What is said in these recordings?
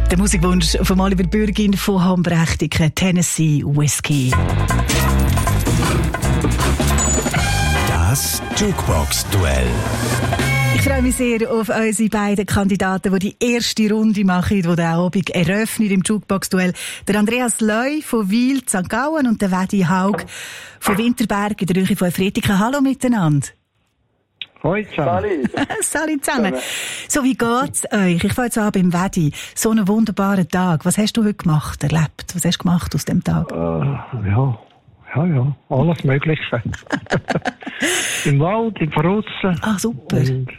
Der Musikwunsch von Oliver Bürgin von Hambrechtingen, Tennessee Whiskey. Das Jukebox-Duell. Ich freue mich sehr auf unsere beiden Kandidaten, die erste Runde machen, die den Abend eröffnen im Jukebox-Duell. Der Andreas Leu von Wil, St. Gallen und der Wedi Haug von Winterberg in der Nähe von Efretiken. Hallo miteinander. Hoi zusammen. Salut zusammen. So, wie geht's euch? Ich fange jetzt an beim Wedi. So einen wunderbaren Tag. Was hast du heute gemacht, erlebt? Was hast du gemacht aus dem Tag? Ja, alles Mögliche. Im Wald, im Verrussen. Ah, super. Und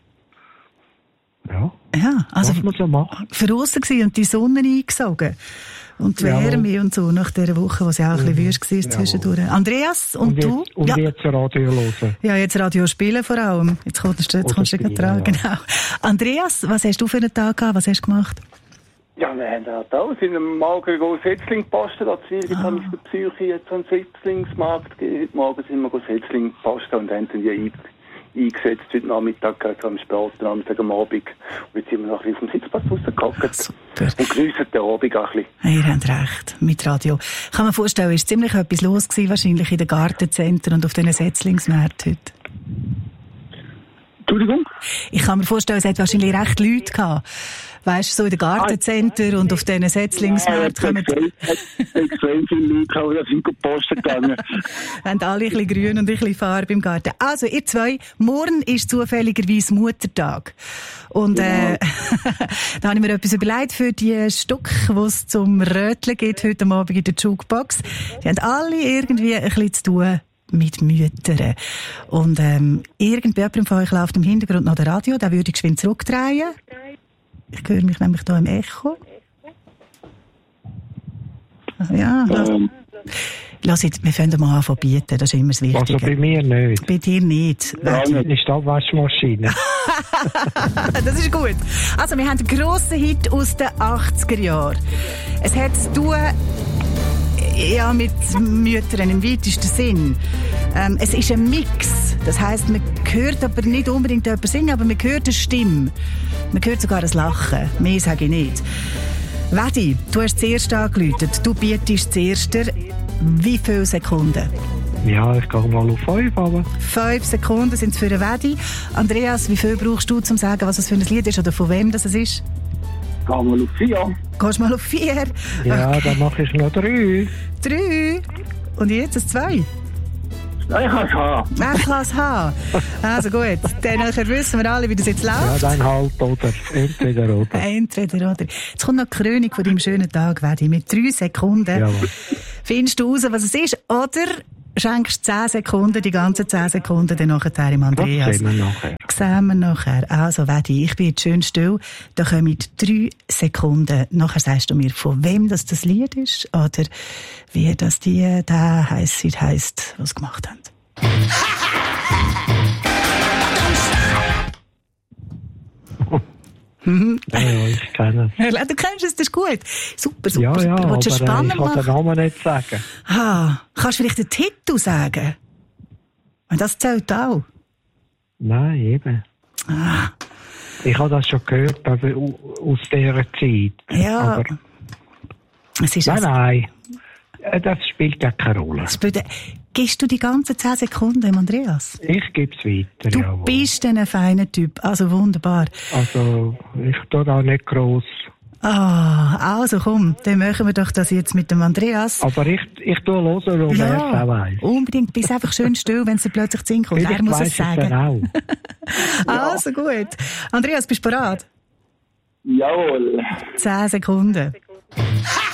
ja, also was man so macht. verrissen gewesen und die Sonne eingesogen. Und die Wärme und so nach dieser Woche, wo es ja auch ein bisschen wüst war zwischendurch. Andreas, und du? Und jetzt Radio hören. Ja, jetzt Radio spielen vor allem. Jetzt kommst du gleich dran. Genau. Andreas, was hast du für einen Tag gehabt? Was hast du gemacht? Ja, wir haben halt auch. Wir sind am Morgen Setzling gepostet. Da habe ich der Psyche jetzt einen Setzlingsmarkt gegeben. Heute Morgen sind wir Setzling gepostet und haben dann die eingesetzt. Heute Nachmittag am späten am Abend. Und jetzt sind wir noch ein bisschen auf dem Sitzplatz rausgehockt. Super. Und geniessen den Abend auch ein bisschen. Ihr habt recht. Mit Radio. Ich kann mir vorstellen, es war ziemlich etwas los gewesen, wahrscheinlich in den Gartenzentren und auf diesen Setzlingsmärkten heute. Entschuldigung? Ich kann mir vorstellen, es hat wahrscheinlich recht Leute gehabt. Weißt du, so in den Gartenzentren und auf diesen Setzlingsmärkten kommen... Extrem viele Leute, die sind gepostet gegangen. Haben alle ein bisschen grün und ein bisschen Farbe im Garten. Also, ihr zwei, morgen ist zufälligerweise Muttertag. Und da habe ich mir etwas überlegt für die Stück, die es zum Röteln gibt heute Abend in der Jukebox. Die haben alle irgendwie ein bisschen zu tun mit Müttern. Und irgendjemand von euch läuft im Hintergrund noch der Radio, da würde ich geschwind zurückdrehen. Ich höre mich nämlich hier im Echo. Ja, lass jetzt, wir fangen mal an zu bieten, das ist immer das Wichtige. Also bei mir nicht. Bei dir nicht. Ja, nicht ist die Abwaschmaschine. Das ist gut. Also, wir haben einen grossen Hit aus den 80er Jahren. Es hat zu tun mit Müttern im weitesten Sinn. Es ist ein Mix. Das heisst, man hört aber nicht unbedingt jemanden singen, aber man hört eine Stimme. Man hört sogar ein Lachen. Mehr sage ich nicht. Wedi, du hast zuerst angerufen. Du bietest zuerst. Wie viele Sekunden? Ja, ich gehe mal auf 5, aber... 5 Sekunden sind es für den Wedi. Andreas, wie viel brauchst du, um zu sagen, was es für ein Lied ist oder von wem das ist? Geh mal auf 4. Gehst mal auf 4? Ja, okay. Dann mache ich noch 3. 3? Und jetzt ein 2? Nein, ich kann es haben. Ich kann es haben. Also gut, dann wissen wir alle, wie das jetzt läuft. Ja, dann halt, oder entweder oder. Entweder oder. Jetzt kommt noch die Krönung von deinem schönen Tag, Wedi, mit 3 Sekunden. Jawohl. Findest du raus, was es ist, oder schenkst 10 Sekunden, die ganzen 10 Sekunden, dann nachher im Andreas? Das sehen wir nachher. Sehen wir nachher. Also, Wedi, ich bin jetzt schön still. Da kommen 3 Sekunden. Nachher sagst du mir, von wem das Lied ist, oder wie das der heisst, was gemacht haben. Ja, ich kenne es. Du kennst es, das ist gut. Super. Ja, super. aber Willst du es spannend ich kann machen? den Namen nicht sagen. Kannst du vielleicht den Titel sagen? Und das zählt auch. Nein, eben. Ich habe das schon gehört, aber aus dieser Zeit. Ja. Aber es ist nein. Das spielt ja keine Rolle. Gibst du die ganzen 10 Sekunden dem Andreas? Ich gebe es weiter, Du jawohl. bist ein feiner Typ, also wunderbar. Also, ich tue da nicht gross. Also komm, dann machen wir doch das jetzt mit dem Andreas. Aber ich tue hören, und er es auch weiss. Unbedingt, bist einfach schön still, wenn es plötzlich zu Sinn kommt. Er muss es sagen. Auch. Also gut. Andreas, bist du bereit? Jawohl. 10 Sekunden.